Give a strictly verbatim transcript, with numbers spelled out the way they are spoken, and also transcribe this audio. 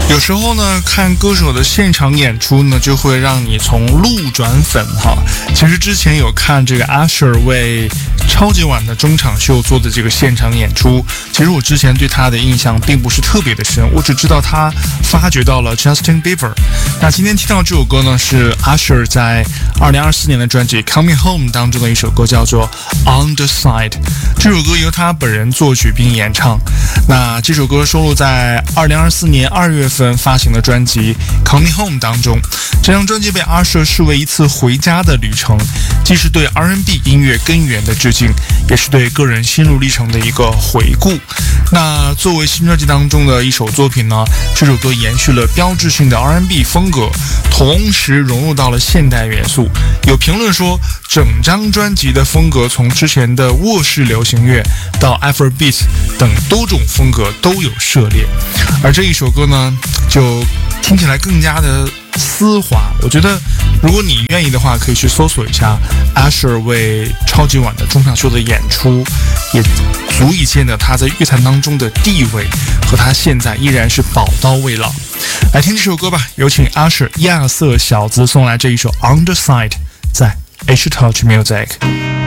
有时候呢，看歌手的现场演出呢，就会让你从路转粉哈。其实之前有看这个 Usher 为超级碗的中场秀做的这个现场演出，其实我之前对他的印象并不是特别的深，我只知道他发掘到了 Justin Bieber。那今天听到这首歌呢，是 Usher 在二零二四年的专辑 Coming Home 当中的一首歌，叫做 On the Side。这首歌由他本人作曲并演唱。那这首歌收录在二零二四年二月份发行的专辑 Coming Home 当中。这张专辑被 Usher 视为一次回家的旅程，既是对 R and B 音乐根源的致敬，也是对个人心路历程的一个回顾。那作为新专辑当中的一首作品呢，这首歌延续了标志性的 R and B 风格，同时融入到了现代元素。有评论说，整张专辑的风格从之前的卧室流行乐到 Afrobeat 等多种风格都有涉猎，而这一首歌呢，就听起来更加的丝滑。我觉得如果你愿意的话，可以去搜索一下 Usher 为超级碗的中场秀的演出，也足以见得他在乐坛当中的地位和他现在依然是宝刀未老。来听这首歌吧，有请 Usher 亚瑟小子送来这一首 On the Side， 在 H Touch Music。